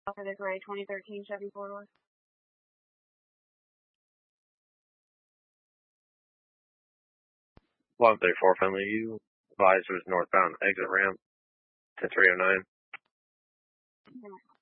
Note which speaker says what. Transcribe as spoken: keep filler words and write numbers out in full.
Speaker 1: for the gray twenty thirteen Chevy four-door.
Speaker 2: one thirty-four friendly, you advised was northbound exit ramp to three oh nine.